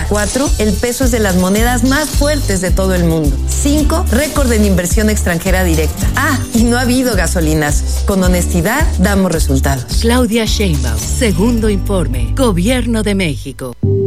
4, el peso es de las monedas más fuertes de todo el mundo. 5, récord en inversión extranjera directa. Y no ha habido gasolinas. Con honestidad, damos resultados. Claudia Sheinbaum, segundo informe. Gobierno de México.